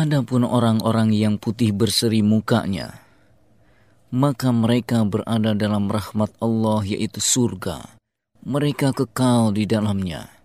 Adapun orang-orang yang putih berseri mukanya, maka mereka berada dalam rahmat Allah, yaitu surga. Mereka kekal di dalamnya.